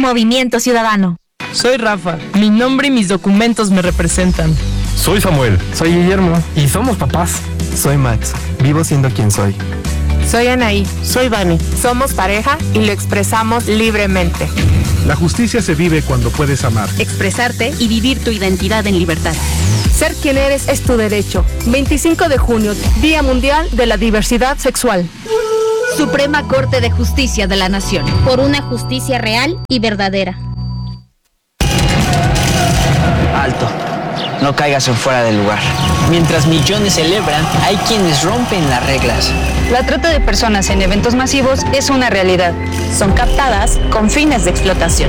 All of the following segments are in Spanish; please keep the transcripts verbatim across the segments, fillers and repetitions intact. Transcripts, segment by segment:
Movimiento Ciudadano. Soy Rafa. Mi nombre y mis documentos me representan. Soy Samuel. Soy Guillermo. Y somos papás. Soy Max. Vivo siendo quien soy. Soy Anaí. Soy Vani. Somos pareja y lo expresamos libremente. La justicia se vive cuando puedes amar, expresarte y vivir tu identidad en libertad. Ser quien eres es tu derecho. veinticinco de junio, Día Mundial de la Diversidad Sexual. Suprema Corte de Justicia de la Nación. Por una justicia real y verdadera. Alto. No caigas en fuera del lugar. Mientras millones celebran, hay quienes rompen las reglas. La trata de personas en eventos masivos es una realidad. Son captadas con fines de explotación.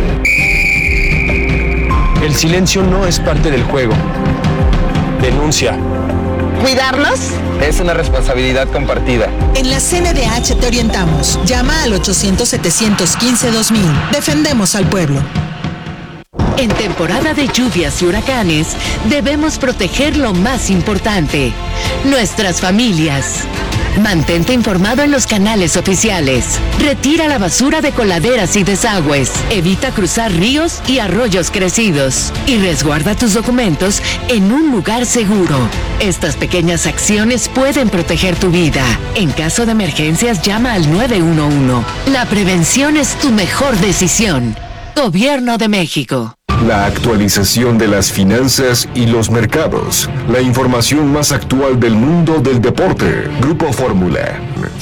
El silencio no es parte del juego. Denuncia. ¿Cuidarnos? Es una responsabilidad compartida. En la C N D H te orientamos. Llama al ochocientos, setecientos quince, dos mil. Defendemos al pueblo. En temporada de lluvias y huracanes, debemos proteger lo más importante, nuestras familias. Mantente informado en los canales oficiales. Retira la basura de coladeras y desagües. Evita cruzar ríos y arroyos crecidos. Y resguarda tus documentos en un lugar seguro. Estas pequeñas acciones pueden proteger tu vida. En caso de emergencias, llama al nueve uno uno. La prevención es tu mejor decisión. Gobierno de México. La actualización de las finanzas y los mercados. La información más actual del mundo del deporte. Grupo Fórmula.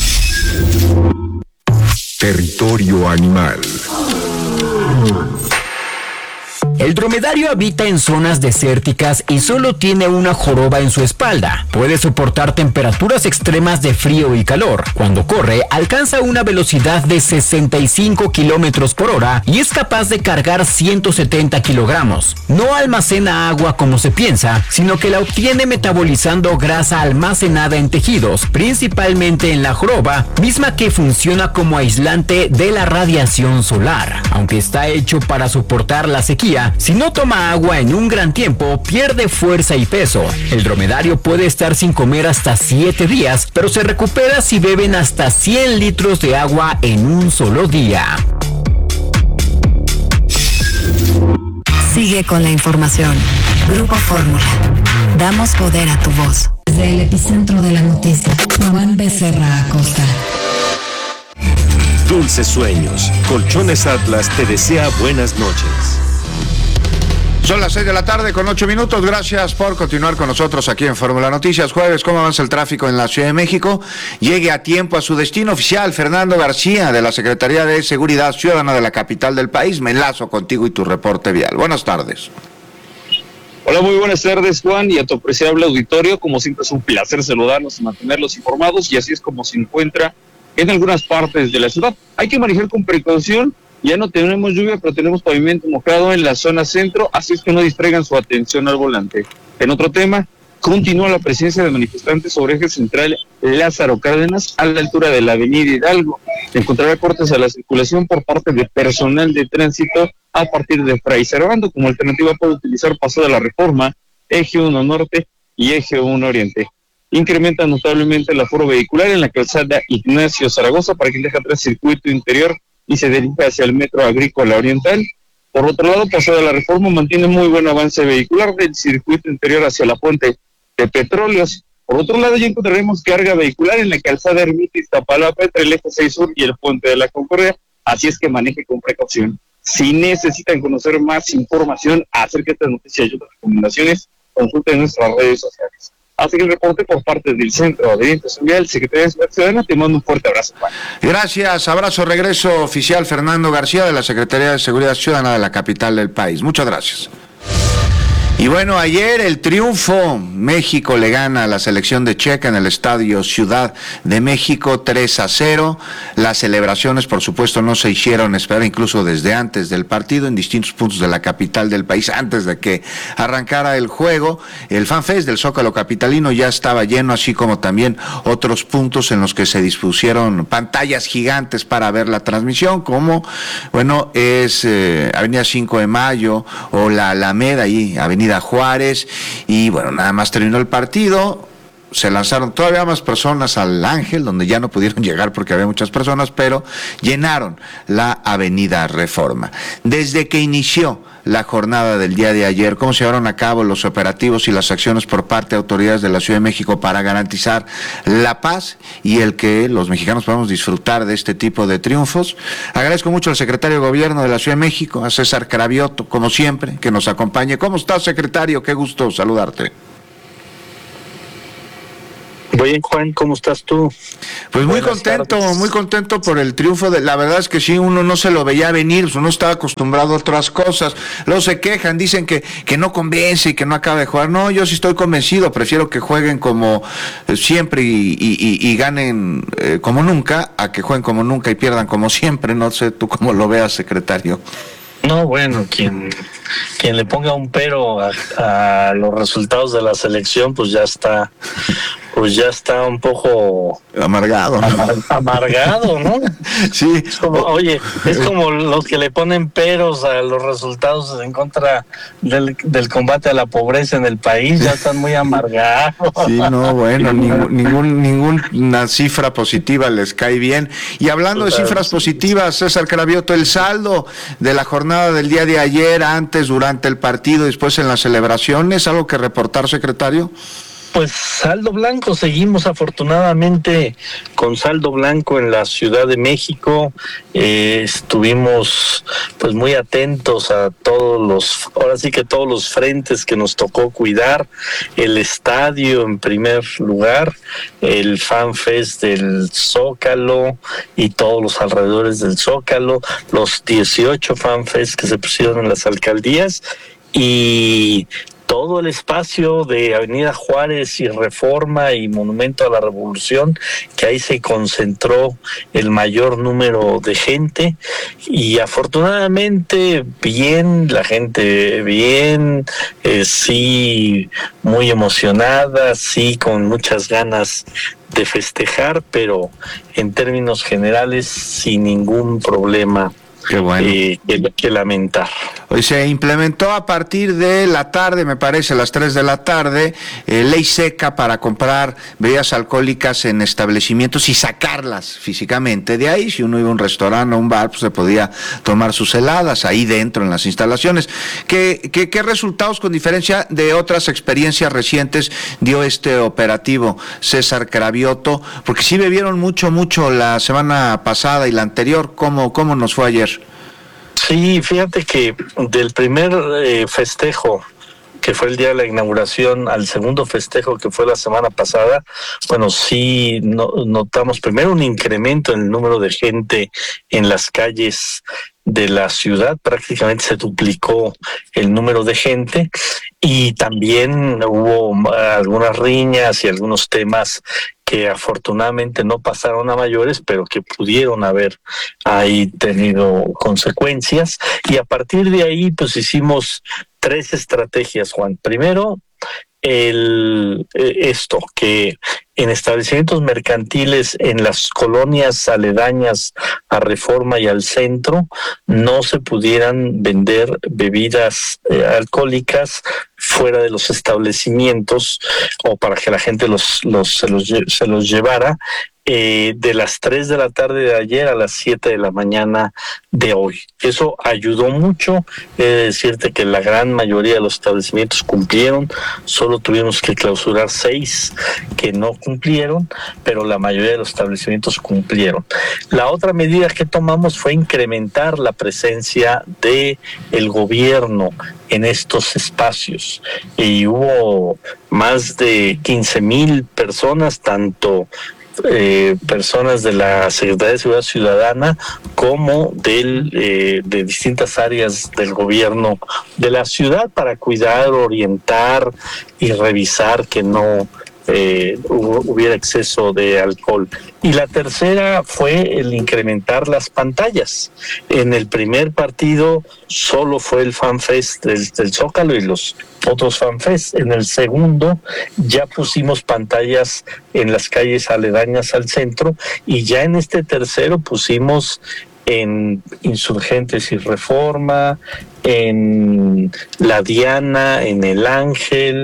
Territorio animal. El dromedario habita en zonas desérticas y solo tiene una joroba en su espalda. Puede soportar temperaturas extremas de frío y calor. Cuando corre, alcanza una velocidad de sesenta y cinco kilómetros por hora y es capaz de cargar ciento setenta kilogramos. No almacena agua como se piensa, sino que la obtiene metabolizando grasa almacenada en tejidos, principalmente en la joroba, misma que funciona como aislante de la radiación solar. Aunque está hecho para soportar la sequía, si no toma agua en un gran tiempo, pierde fuerza y peso. El dromedario puede estar sin comer hasta siete días, pero se recupera si beben hasta cien litros de agua en un solo día. Sigue con la información. Grupo Fórmula. Damos poder a tu voz. Desde el epicentro de la noticia, Juan Becerra Acosta. Dulces sueños. Colchones Atlas te desea buenas noches. Son las seis de la tarde con ocho minutos. Gracias por continuar con nosotros aquí en Fórmula Noticias. Jueves, ¿cómo avanza el tráfico en la Ciudad de México? Llegue a tiempo a su destino oficial. Fernando García, de la Secretaría de Seguridad Ciudadana de la capital del país. Me enlazo contigo y tu reporte vial. Buenas tardes. Hola, muy buenas tardes, Juan, y a tu apreciable auditorio. Como siempre es un placer saludarlos y mantenerlos informados, y así es como se encuentra en algunas partes de la ciudad. Hay que manejar con precaución. Ya no tenemos lluvia, pero tenemos pavimento mojado en la zona centro, así es que no distraigan su atención al volante. En otro tema, continúa la presencia de manifestantes sobre eje central Lázaro Cárdenas, a la altura de la avenida Hidalgo. Encontrará cortes a la circulación por parte de personal de tránsito a partir de Fray Servando. Como alternativa puede utilizar Paso de la Reforma, Eje uno Norte y Eje uno Oriente. Incrementa notablemente el aforo vehicular en la calzada Ignacio Zaragoza para quien deja atrás circuito interior y se dirige hacia el Metro Agrícola Oriental. Por otro lado, Paseo de la Reforma mantiene muy buen avance vehicular del circuito interior hacia la Puente de Petróleos. Por otro lado, ya encontraremos carga vehicular en la calzada Ermita Iztapalapa entre el Eje seis Sur y el Puente de la Concordia, así es que maneje con precaución. Si necesitan conocer más información acerca de estas noticias y otras recomendaciones, consulten nuestras redes sociales. Así que el reporte por parte del Centro de Orientación Vial, Secretaría de Seguridad Ciudadana, te mando un fuerte abrazo, Juan. Gracias, abrazo, regreso oficial Fernando García de la Secretaría de Seguridad Ciudadana de la capital del país. Muchas gracias. Y bueno, ayer el triunfo, México le gana a la selección de Checa en el Estadio Ciudad de México tres a cero. Las celebraciones, por supuesto, no se hicieron esperar incluso desde antes del partido en distintos puntos de la capital del país, antes de que arrancara el juego. El FanFest del Zócalo capitalino ya estaba lleno, así como también otros puntos en los que se dispusieron pantallas gigantes para ver la transmisión, como, bueno, es eh, Avenida cinco de Mayo o la Alameda, ahí Avenida Juárez, y bueno, nada más terminó el partido, se lanzaron todavía más personas al Ángel, donde ya no pudieron llegar porque había muchas personas, pero llenaron la Avenida Reforma. Desde que inició la jornada del día de ayer, cómo se llevaron a cabo los operativos y las acciones por parte de autoridades de la Ciudad de México para garantizar la paz y el que los mexicanos podamos disfrutar de este tipo de triunfos. Agradezco mucho al secretario de Gobierno de la Ciudad de México, a César Cravioto, como siempre, que nos acompañe. ¿Cómo estás, secretario? Qué gusto saludarte. Bien, Juan, ¿cómo estás tú? Pues muy contento, muy contento por el triunfo. De, la verdad es que sí, uno no se lo veía venir, uno estaba acostumbrado a otras cosas. Luego se quejan, dicen que, que no convence y que no acaba de jugar. No, yo sí estoy convencido, prefiero que jueguen como siempre y, y, y, y ganen eh, como nunca, a que jueguen como nunca y pierdan como siempre. No sé tú cómo lo veas, secretario. No, bueno, quien, quien le ponga un pero a, a los resultados de la selección, pues ya está, pues ya está un poco amargado, ¿no? Amar, amargado, ¿no? Sí. Es como, oye, es como los que le ponen peros a los resultados en contra del, del combate a la pobreza en el país, ya están muy amargados. Sí, no, bueno, ningún, ningún, ninguna cifra positiva les cae bien. Y hablando de cifras positivas, César Cravioto, el saldo de la jornada del día de ayer, antes, durante el partido, después en las celebraciones, ¿algo que reportar, secretario? Pues saldo blanco, seguimos afortunadamente con saldo blanco en la Ciudad de México. Eh, estuvimos pues muy atentos a todos los, ahora sí que todos los frentes que nos tocó cuidar, el estadio en primer lugar, el Fan Fest del Zócalo y todos los alrededores del Zócalo, los dieciocho Fan Fest que se pusieron en las alcaldías y todo el espacio de Avenida Juárez y Reforma y Monumento a la Revolución, que ahí se concentró el mayor número de gente y afortunadamente bien, la gente bien, eh, sí, muy emocionada, sí, con muchas ganas de festejar, pero en términos generales sin ningún problema. Qué bueno. Eh, que, que lamentar. Hoy se implementó a partir de la tarde, me parece, a las tres de la tarde, eh, ley seca para comprar bebidas alcohólicas en establecimientos y sacarlas físicamente de ahí. Si uno iba a un restaurante o un bar, pues se podía tomar sus heladas ahí dentro en las instalaciones. ¿Qué, qué, qué resultados, con diferencia de otras experiencias recientes, dio este operativo, César Cravioto? Porque sí bebieron mucho, mucho la semana pasada y la anterior. ¿Cómo, cómo nos fue ayer? Sí, fíjate que del primer eh, festejo, que fue el día de la inauguración, al segundo festejo, que fue la semana pasada, bueno, sí no, notamos primero un incremento en el número de gente en las calles de la ciudad, prácticamente se duplicó el número de gente y también hubo algunas riñas y algunos temas que afortunadamente no pasaron a mayores, pero que pudieron haber ahí tenido consecuencias. Y a partir de ahí, pues hicimos tres estrategias, Juan. Primero, el esto, que en establecimientos mercantiles en las colonias aledañas a Reforma y al centro no se pudieran vender bebidas eh, alcohólicas fuera de los establecimientos o para que la gente los, los se los se los llevara eh, de las tres de la tarde de ayer a las siete de la mañana de hoy. Eso ayudó mucho. He de decirte que la gran mayoría de los establecimientos cumplieron, solo tuvimos que clausurar seis que no cumplieron, pero la mayoría de los establecimientos cumplieron. La otra medida que tomamos fue incrementar la presencia de el gobierno en estos espacios y hubo más de quince mil personas, tanto Eh, personas de la Secretaría de Seguridad Ciudadana como del, eh, de distintas áreas del gobierno de la ciudad para cuidar, orientar y revisar que no eh, hubiera exceso de alcohol. Y la tercera fue el incrementar las pantallas. En el primer partido solo fue el FanFest del, del Zócalo y los otros FanFest. En el segundo ya pusimos pantallas en las calles aledañas al centro y ya en este tercero pusimos en Insurgentes y Reforma, en La Diana, en El Ángel,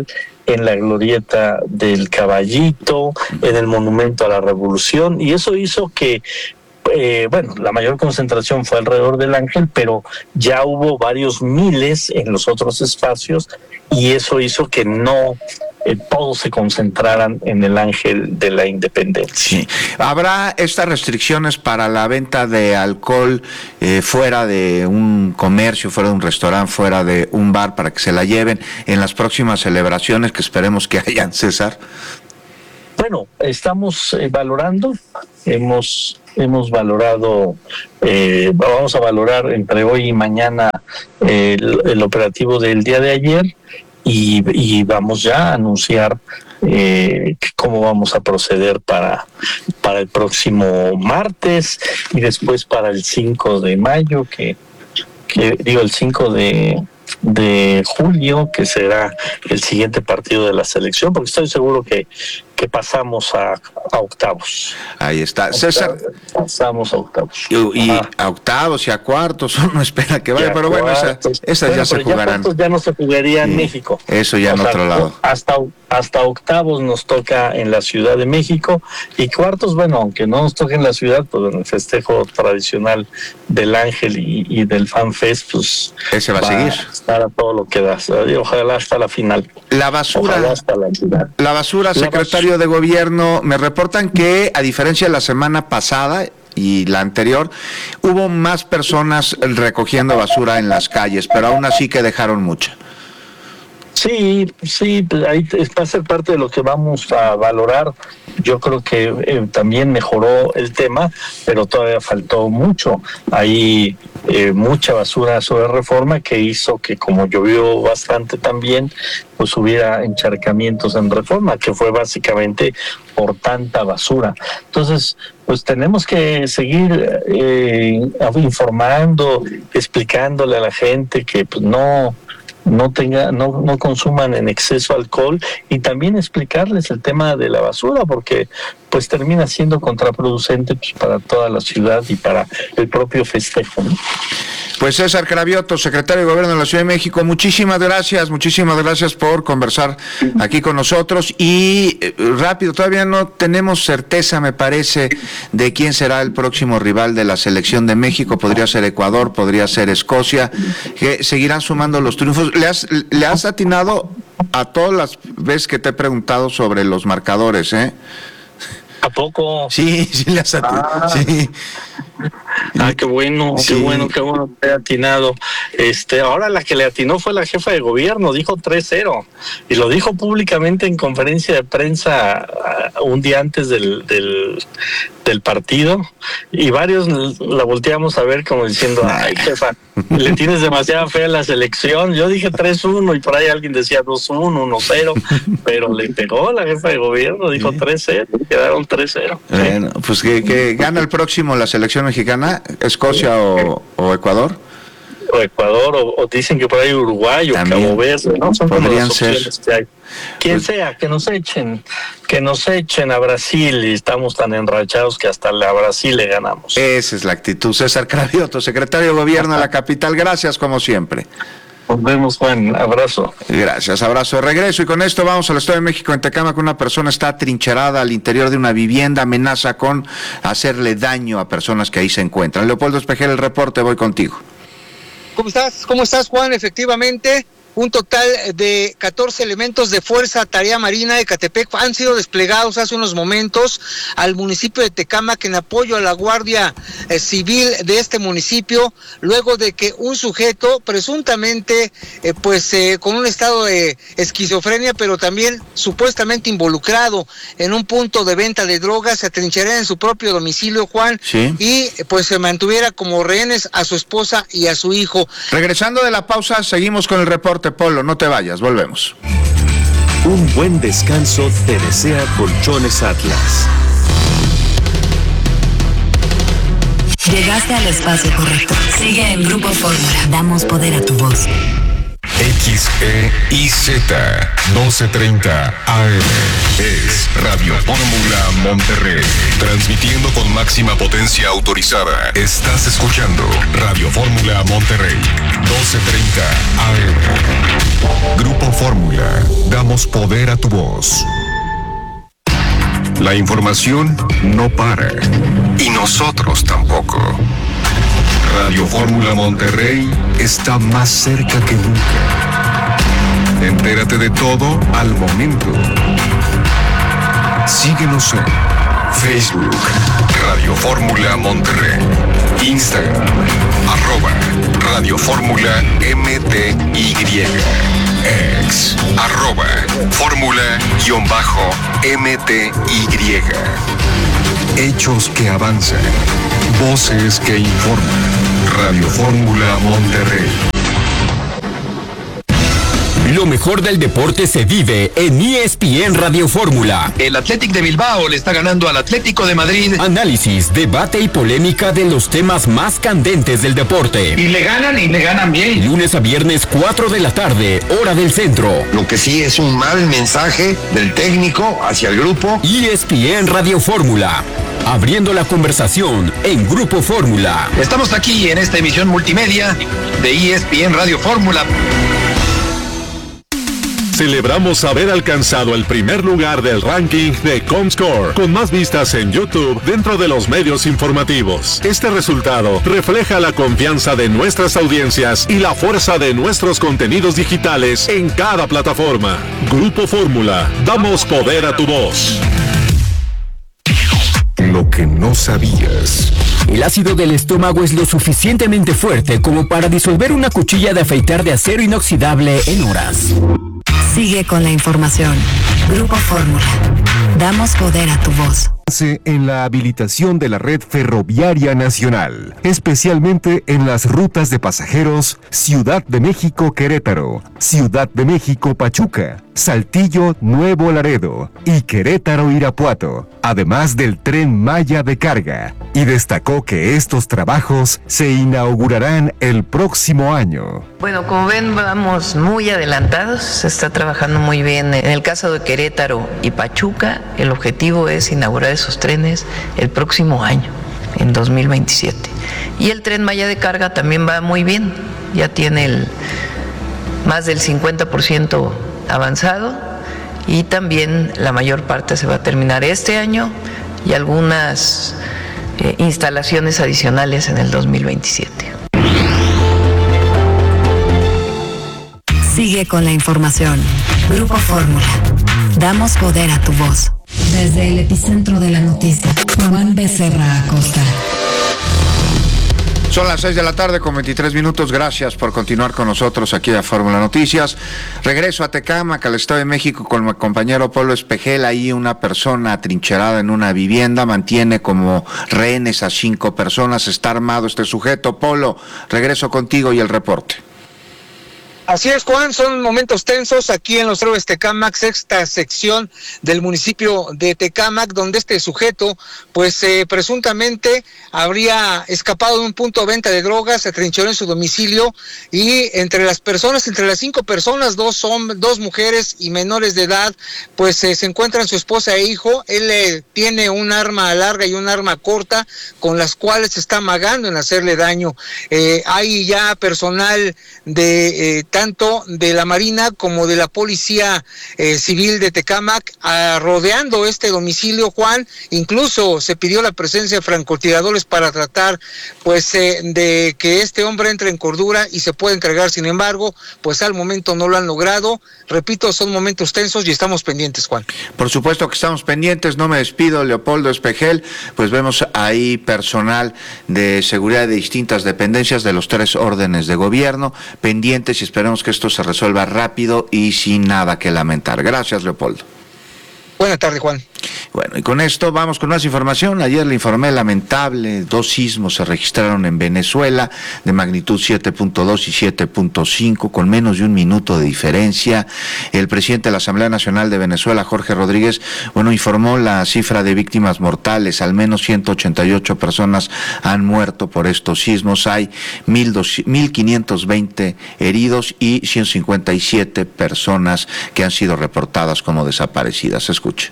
en la glorieta del Caballito, en el Monumento a la Revolución, y eso hizo que Eh, bueno, la mayor concentración fue alrededor del Ángel, pero ya hubo varios miles en los otros espacios y eso hizo que no eh, todos se concentraran en el Ángel de la Independencia. Sí. ¿Habrá estas restricciones para la venta de alcohol eh, fuera de un comercio, fuera de un restaurante, fuera de un bar, para que se la lleven en las próximas celebraciones que esperemos que hayan, César? Bueno, estamos eh, valorando, hemos hemos valorado, eh, vamos a valorar entre hoy y mañana eh, el, el operativo del día de ayer y, y vamos ya a anunciar eh, cómo vamos a proceder para, para el próximo martes y después para el cinco de mayo, que, que digo el cinco de... de julio, que será el siguiente partido de la selección, porque estoy seguro que, que pasamos a, a octavos. Ahí está. César. Pasamos a octavos. Y, y a octavos y a cuartos, uno espera que vaya, pero bueno, esa, esas bueno, ya se jugarán. Ya, ya no se jugaría sí, en México. Eso ya o en sea, otro lado. Hasta, hasta octavos nos toca en la Ciudad de México, y cuartos, bueno, aunque no nos toque en la ciudad, pues en el festejo tradicional del Ángel y, y del FanFest, pues ese va a seguir. A todo lo que da, ojalá hasta la final. La basura, hasta la, la basura, la secretario basura. de Gobierno, me reportan que a diferencia de la semana pasada y la anterior, hubo más personas recogiendo basura en las calles, pero aún así que dejaron mucha. Sí, sí, ahí va a ser parte de lo que vamos a valorar. Yo creo que eh, también mejoró el tema, pero todavía faltó mucho. Hay eh, mucha basura sobre Reforma que hizo que, como llovió bastante también, pues hubiera encharcamientos en Reforma, que fue básicamente por tanta basura. Entonces, pues tenemos que seguir eh, informando, explicándole a la gente que pues no... no tenga no no consuman en exceso alcohol, y también explicarles el tema de la basura, porque pues termina siendo contraproducente pues, para toda la ciudad y para el propio festejo, ¿no? Pues César Cravioto, secretario de Gobierno de la Ciudad de México, muchísimas gracias, muchísimas gracias por conversar aquí con nosotros. Y eh, rápido, todavía no tenemos certeza, me parece, de quién será el próximo rival de la selección de México. Podría ser Ecuador, podría ser Escocia, que seguirán sumando los triunfos. ¿Le has, le has atinado a todas las veces que te he preguntado sobre los marcadores, eh? ¿A poco? Sí, sí le has atinado, ah. sí. Ah, qué bueno, sí. qué bueno, qué bueno que he atinado. Este, ahora la que le atinó fue la jefa de gobierno, dijo tres cero, y lo dijo públicamente en conferencia de prensa uh, un día antes del, del, del partido, y varios la volteamos a ver como diciendo, ay jefa, le tienes demasiada fe a la selección. Yo dije tres uno y por ahí alguien decía dos uno, uno cero, pero le pegó la jefa de gobierno, dijo tres cero, quedaron tres cero. Bueno, pues que, que gana el próximo la selección mexicana, Escocia o, o Ecuador. O Ecuador, o, o dicen que por ahí Uruguay o también Cabo Verde, ¿no? Son podrían ser. Que hay. Quien pues, sea, que nos echen, que nos echen a Brasil, y estamos tan enrachados que hasta a Brasil le ganamos. Esa es la actitud. César Cravioto, secretario de Gobierno de la capital, gracias como siempre. Nos vemos, Juan. Abrazo. Gracias, abrazo de regreso. Y con esto vamos al Estado de México, en Tecámac. Una persona está atrincherada al interior de una vivienda, amenaza con hacerle daño a personas que ahí se encuentran. Leopoldo Espejel, el reporte, voy contigo. ¿Cómo estás? ¿Cómo estás, Juan? Efectivamente, un total de catorce elementos de Fuerza Tarea Marina de Ecatepec han sido desplegados hace unos momentos al municipio de Tecámac en apoyo a la Guardia eh, Civil de este municipio, luego de que un sujeto presuntamente eh, pues eh, con un estado de esquizofrenia, pero también supuestamente involucrado en un punto de venta de drogas, se atrincherara en su propio domicilio, Juan, sí. y pues se mantuviera como rehenes a su esposa y a su hijo. Regresando de la pausa, seguimos con el reporte. Polo, no te vayas, volvemos. Un buen descanso te desea Colchones Atlas. Llegaste al espacio correcto. Sigue en Grupo Fórmula. Damos poder a tu voz. X E I Z doce treinta A M es Radio Radio Fórmula Monterrey. Transmitiendo con máxima potencia autorizada. Estás escuchando Radio Fórmula Monterrey. doce treinta A M. Grupo Fórmula. Damos poder a tu voz. La información no para. Y nosotros tampoco. Radio Fórmula Monterrey está más cerca que nunca. Entérate de todo al momento. Síguenos en Facebook, Radio Fórmula Monterrey, Instagram, arroba Radio Fórmula M T Y, ex, arroba Fórmula-M T Y. Hechos que avanzan, voces que informan. Radio Fórmula Monterrey. Lo mejor del deporte se vive en E S P N Radio Fórmula. El Athletic de Bilbao le está ganando al Atlético de Madrid. Análisis, debate y polémica de los temas más candentes del deporte. Y le ganan y le ganan bien. Lunes a viernes, cuatro de la tarde, hora del centro. Lo que sí es un mal mensaje del técnico hacia el grupo. E S P N Radio Fórmula. Abriendo la conversación en Grupo Fórmula. Estamos aquí en esta emisión multimedia de E S P N Radio Fórmula. Celebramos haber alcanzado el primer lugar del ranking de Comscore, con más vistas en YouTube dentro de los medios informativos. Este resultado refleja la confianza de nuestras audiencias y la fuerza de nuestros contenidos digitales en cada plataforma. Grupo Fórmula, damos poder a tu voz. Lo que no sabías. El ácido del estómago es lo suficientemente fuerte como para disolver una cuchilla de afeitar de acero inoxidable en horas. Sigue con la información. Grupo Fórmula. Damos poder a tu voz. En la habilitación de la red ferroviaria nacional, especialmente en las rutas de pasajeros Ciudad de México-Querétaro, Ciudad de México-Pachuca, Saltillo-Nuevo Laredo y Querétaro-Irapuato, además del Tren Maya de carga, y destacó que estos trabajos se inaugurarán el próximo año. Bueno, como ven, vamos muy adelantados, se está trabajando muy bien. En el caso de Querétaro y Pachuca, el objetivo es inaugurar esos trenes el próximo año, en dos mil veintisiete. Y el Tren Maya de carga también va muy bien, ya tiene el, más del cincuenta por ciento avanzado, y también la mayor parte se va a terminar este año y algunas eh, instalaciones adicionales en el dos mil veintisiete. Sigue con la información. Grupo Fórmula. Damos poder a tu voz. Desde el epicentro de la noticia, Juan Becerra Acosta. Son las seis de la tarde con veintitrés minutos. Gracias por continuar con nosotros aquí a Fórmula Noticias. Regreso a Tecámac, al Estado de México, con mi compañero Polo Espejel. Ahí una persona atrincherada en una vivienda mantiene como rehenes a cinco personas. Está armado este sujeto. Polo, regreso contigo y el reporte. Así es, Juan, son momentos tensos aquí en los héroes Tecámac, sexta sección del municipio de Tecámac, donde este sujeto, pues eh, presuntamente habría escapado de un punto de venta de drogas, se atrincheró en su domicilio y entre las personas, entre las cinco personas, dos hombres, dos mujeres y menores de edad, pues eh, se encuentran su esposa e hijo. Él eh, tiene un arma larga y un arma corta con las cuales se está amagando en hacerle daño. Eh, hay ya personal de eh, tanto de la Marina como de la Policía eh, Civil de Tecámac a, rodeando este domicilio, Juan. Incluso se pidió la presencia de francotiradores para tratar pues eh, de que este hombre entre en cordura y se pueda entregar. Sin embargo, pues al momento no lo han logrado. Repito, son momentos tensos y estamos pendientes, Juan. Por supuesto que estamos pendientes, no me despido, Leopoldo Espejel. Pues vemos ahí personal de seguridad de distintas dependencias de los tres órdenes de gobierno pendientes, y esperemos que esto se resuelva rápido y sin nada que lamentar. Gracias, Leopoldo. Buenas tardes, Juan. Bueno, y con esto vamos con más información. Ayer le informé, lamentable, dos sismos se registraron en Venezuela de magnitud siete punto dos y siete punto cinco, con menos de un minuto de diferencia. El presidente de la Asamblea Nacional de Venezuela, Jorge Rodríguez, bueno, informó la cifra de víctimas mortales. Al menos ciento ochenta y ocho personas han muerto por estos sismos. Hay mil quinientos veinte heridos y ciento cincuenta y siete personas que han sido reportadas como desaparecidas. Escuche.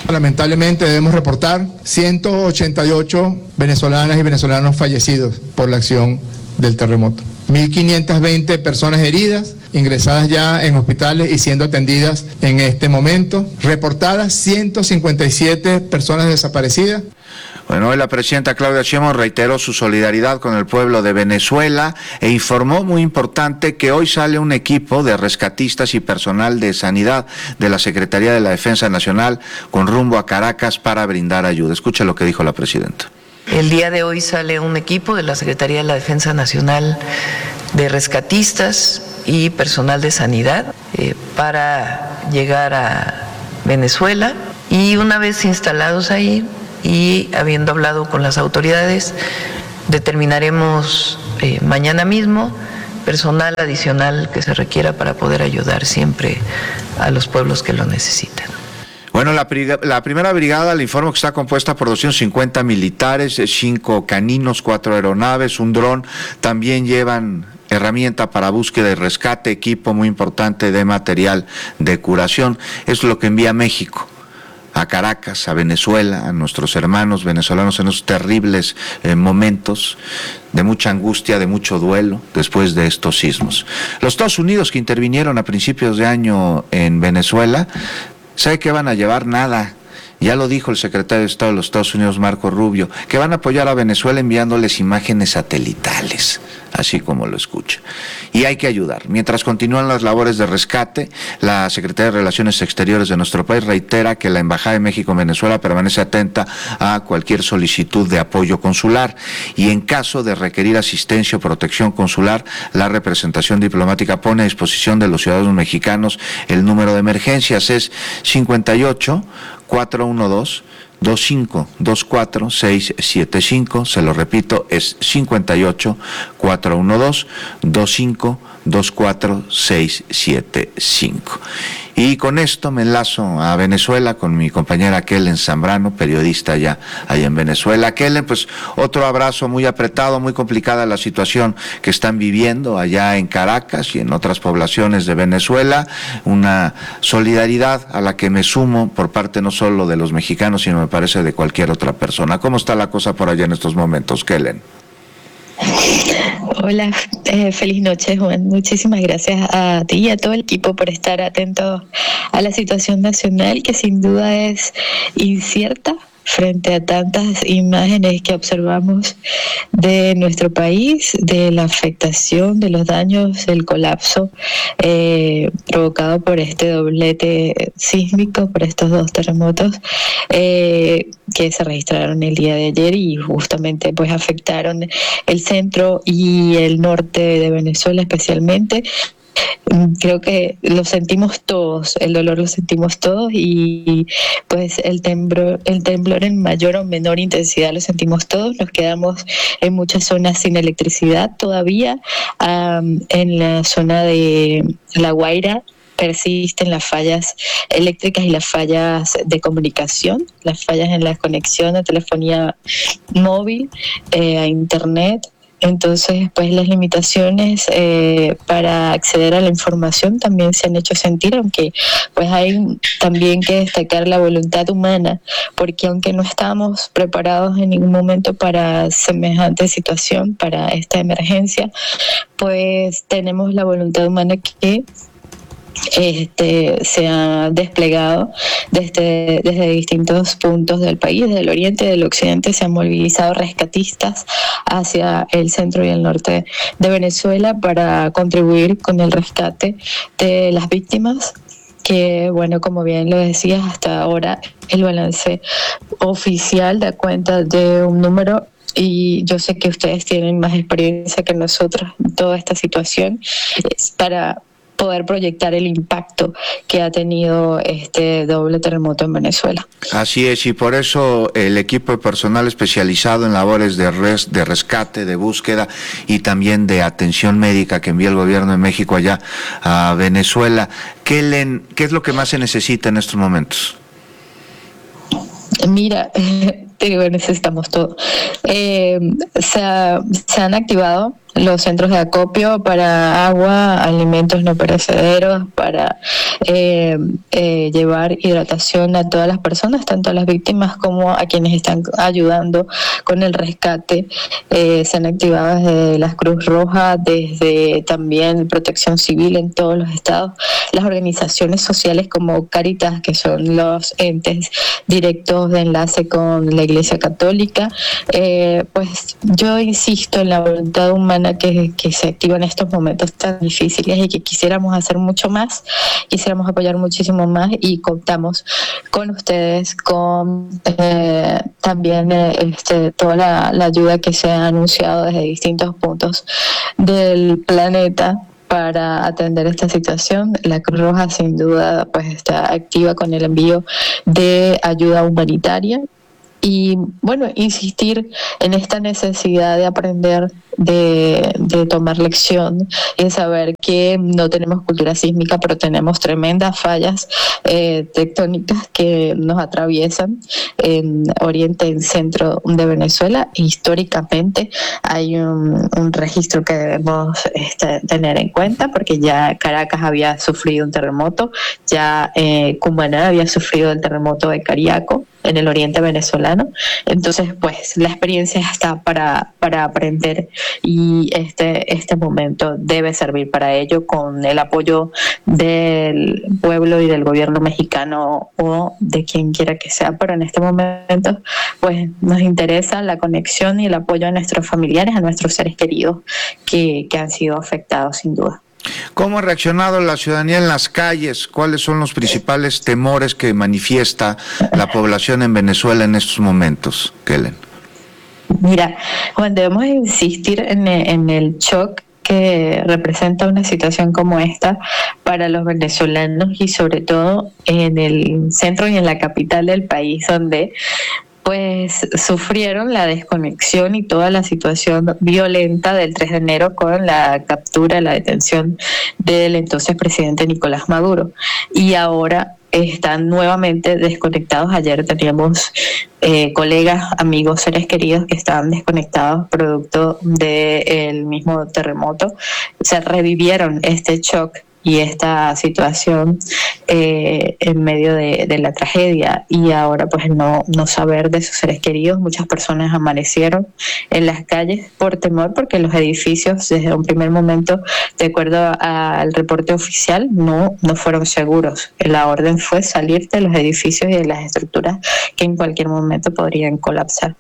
Lamentablemente debemos reportar ciento ochenta y ocho venezolanas y venezolanos fallecidos por la acción del terremoto. mil quinientas veinte personas heridas, ingresadas ya en hospitales y siendo atendidas en este momento. Reportadas ciento cincuenta y siete personas desaparecidas. Bueno, hoy la presidenta Claudia Sheinbaum reiteró su solidaridad con el pueblo de Venezuela e informó, muy importante, que hoy sale un equipo de rescatistas y personal de sanidad de la Secretaría de la Defensa Nacional con rumbo a Caracas para brindar ayuda. Escuche lo que dijo la presidenta. El día de hoy sale un equipo de la Secretaría de la Defensa Nacional de rescatistas y personal de sanidad eh, para llegar a Venezuela, y una vez instalados ahí y habiendo hablado con las autoridades, determinaremos eh, mañana mismo personal adicional que se requiera para poder ayudar siempre a los pueblos que lo necesitan. Bueno, la, la primera brigada, le informo que está compuesta por doscientos cincuenta militares, cinco caninos, cuatro aeronaves, un dron. También llevan herramienta para búsqueda y rescate, equipo muy importante de material de curación. Es lo que envía México a Caracas, a Venezuela, a nuestros hermanos venezolanos en esos terribles eh, momentos de mucha angustia, de mucho duelo después de estos sismos. Los Estados Unidos, que intervinieron a principios de año en Venezuela, ¿sabe qué van a llevar? Nada. Ya lo dijo el secretario de Estado de los Estados Unidos, Marco Rubio, que van a apoyar a Venezuela enviándoles imágenes satelitales, así como lo escucha. Y hay que ayudar. Mientras continúan las labores de rescate, la Secretaría de Relaciones Exteriores de nuestro país reitera que la Embajada de México en Venezuela permanece atenta a cualquier solicitud de apoyo consular, y en caso de requerir asistencia o protección consular, la representación diplomática pone a disposición de los ciudadanos mexicanos el número de emergencias, es cincuenta y ocho, cuatrocientos doce, veinticinco, veinticuatro, seiscientos setenta y cinco, se lo repito, es cincuenta y ocho, cuatrocientos doce, veinticinco, veinticuatro, seiscientos setenta y cinco. Y con esto me enlazo a Venezuela con mi compañera Kellen Zambrano, periodista allá, allá en Venezuela. Kellen, pues otro abrazo, muy apretado, muy complicada la situación que están viviendo allá en Caracas y en otras poblaciones de Venezuela. Una solidaridad a la que me sumo por parte no solo de los mexicanos, sino me parece de cualquier otra persona. ¿Cómo está la cosa por allá en estos momentos, Kellen? Hola, eh, feliz noche, Juan. Muchísimas gracias a ti y a todo el equipo por estar atentos a la situación nacional, que sin duda es incierta frente a tantas imágenes que observamos de nuestro país, de la afectación, de los daños, del colapso eh, provocado por este doblete sísmico, por estos dos terremotos eh, que se registraron el día de ayer y justamente pues afectaron el centro y el norte de Venezuela especialmente. Creo que lo sentimos todos, el dolor lo sentimos todos, y pues el temblor, el temblor en mayor o menor intensidad lo sentimos todos. Nos quedamos en muchas zonas sin electricidad todavía. Um, en la zona de La Guaira persisten las fallas eléctricas y las fallas de comunicación, las fallas en la conexión a telefonía móvil, eh, a internet. Entonces, pues las limitaciones eh, para acceder a la información también se han hecho sentir, aunque pues hay también que destacar la voluntad humana, porque aunque no estamos preparados en ningún momento para semejante situación, para esta emergencia, pues tenemos la voluntad humana que Este, se ha desplegado desde, desde distintos puntos del país, del oriente y del occidente. Se han movilizado rescatistas hacia el centro y el norte de Venezuela para contribuir con el rescate de las víctimas, que, bueno, como bien lo decías, hasta ahora el balance oficial da cuenta de un número, y yo sé que ustedes tienen más experiencia que nosotros en toda esta situación, es para poder proyectar el impacto que ha tenido este doble terremoto en Venezuela. Así es, y por eso el equipo de personal especializado en labores de, res, de rescate, de búsqueda y también de atención médica que envía el gobierno de México allá a Venezuela. ¿Qué, le, qué es lo que más se necesita en estos momentos? Mira, te digo, necesitamos todo. Eh, se, ha, se han activado los centros de acopio para agua, alimentos no perecederos, para eh, eh, llevar hidratación a todas las personas, tanto a las víctimas como a quienes están ayudando con el rescate. Eh, se han activado desde la Cruz Roja, desde también Protección Civil en todos los estados, las organizaciones sociales como Cáritas, que son los entes directos de enlace con la Iglesia Católica. Eh, pues yo insisto en la voluntad humana que, que se activa en estos momentos tan difíciles y que quisiéramos hacer mucho más, quisiéramos apoyar muchísimo más, y contamos con ustedes, con eh, también eh, este, toda la, la ayuda que se ha anunciado desde distintos puntos del planeta para atender esta situación. La Cruz Roja sin duda pues está activa con el envío de ayuda humanitaria y bueno, insistir en esta necesidad de aprender, de, de tomar lección y de saber que no tenemos cultura sísmica, pero tenemos tremendas fallas eh, tectónicas que nos atraviesan en oriente y centro de Venezuela. Históricamente hay un, un registro que debemos este, tener en cuenta, porque ya Caracas había sufrido un terremoto, ya eh, Cumaná había sufrido el terremoto de Cariaco en el oriente venezolano. Entonces pues la experiencia está para, para aprender, y este, este momento debe servir para ello, con el apoyo del pueblo y del gobierno mexicano o de quien quiera que sea, pero en este momento pues nos interesa la conexión y el apoyo a nuestros familiares, a nuestros seres queridos que, que han sido afectados sin duda. ¿Cómo ha reaccionado la ciudadanía en las calles? ¿Cuáles son los principales temores que manifiesta la población en Venezuela en estos momentos, Kellen? Mira, Juan, debemos insistir en, en el shock que representa una situación como esta para los venezolanos, y sobre todo en el centro y en la capital del país, donde pues sufrieron la desconexión y toda la situación violenta del tres de enero con la captura, la detención del entonces presidente Nicolás Maduro. Y ahora están nuevamente desconectados. Ayer teníamos eh, colegas, amigos, seres queridos que estaban desconectados producto del mismo terremoto. Se revivieron este shock y esta situación eh, en medio de, de la tragedia, y ahora pues no, no saber de sus seres queridos. Muchas personas amanecieron en las calles por temor, porque los edificios desde un primer momento, de acuerdo al reporte oficial, no, no fueron seguros. La orden fue salir de los edificios y de las estructuras que en cualquier momento podrían colapsar.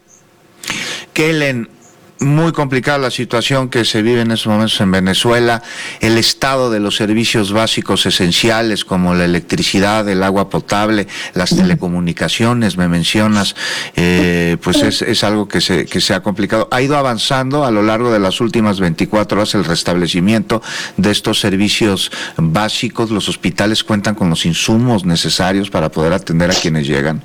Kellen, muy complicada la situación que se vive en estos momentos en Venezuela, el estado de los servicios básicos esenciales como la electricidad, el agua potable, las telecomunicaciones, me mencionas, eh, pues es, es algo que se, que se ha complicado. Ha ido avanzando a lo largo de las últimas veinticuatro horas el restablecimiento de estos servicios básicos. Los hospitales cuentan con los insumos necesarios para poder atender a quienes llegan.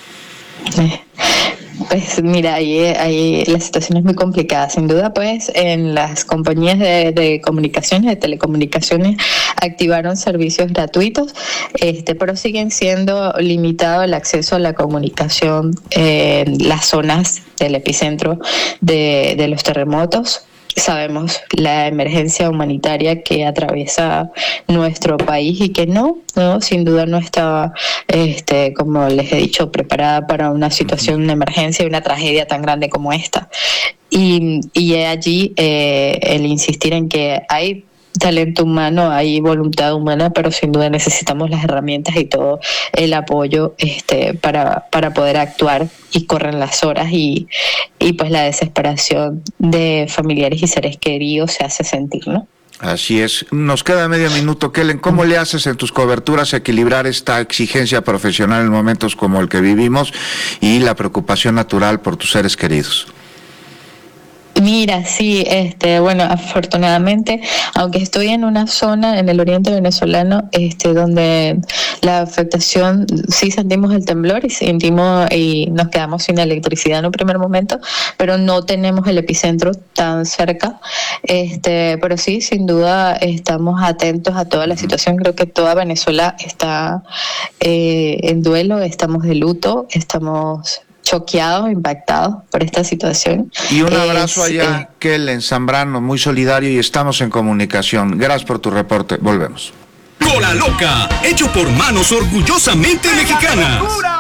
Sí. Pues mira, ahí, ahí la situación es muy complicada. Sin duda, pues en las compañías de, de comunicaciones, de telecomunicaciones, activaron servicios gratuitos, este, pero siguen siendo limitado el acceso a la comunicación en las zonas del epicentro de, de los terremotos. Sabemos la emergencia humanitaria que atraviesa nuestro país y que no, no, sin duda no estaba, este, como les he dicho, preparada para una situación de emergencia y una tragedia tan grande como esta. Y, y allí eh, el insistir en que hay talento humano, hay voluntad humana, pero sin duda necesitamos las herramientas y todo el apoyo este para, para poder actuar, y corren las horas y, y pues la desesperación de familiares y seres queridos se hace sentir, ¿no? Así es. Nos queda medio minuto, Kellen. ¿Cómo le haces en tus coberturas a equilibrar esta exigencia profesional en momentos como el que vivimos y la preocupación natural por tus seres queridos? Mira, sí, este, bueno, afortunadamente, aunque estoy en una zona en el oriente venezolano, este, donde la afectación, sí sentimos el temblor y sentimos y nos quedamos sin electricidad en un primer momento, pero no tenemos el epicentro tan cerca, este, pero sí, sin duda, estamos atentos a toda la situación. Creo que toda Venezuela está eh, en duelo, estamos de luto, estamos choqueados, impactados por esta situación. Y un abrazo Es, allá, eh, Kel, en Zambrano, muy solidario, y estamos en comunicación. Gracias por tu reporte. Volvemos. Cola Loca, hecho por manos orgullosamente mexicanas.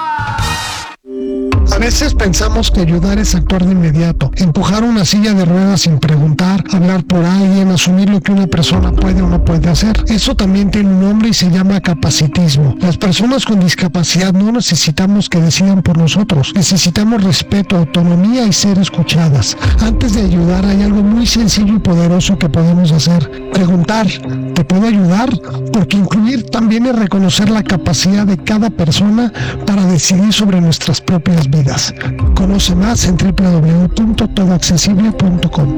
A veces pensamos que ayudar es actuar de inmediato, empujar una silla de ruedas sin preguntar, hablar por alguien, asumir lo que una persona puede o no puede hacer. Eso también tiene un nombre y se llama capacitismo. Las personas con discapacidad no necesitamos que decidan por nosotros, necesitamos respeto, autonomía y ser escuchadas. Antes de ayudar hay algo muy sencillo y poderoso que podemos hacer. Preguntar, ¿te puedo ayudar? Porque incluir también es reconocer la capacidad de cada persona para decidir sobre nuestras propias vidas. Conoce más en doble u doble u doble u punto todo accesible punto com.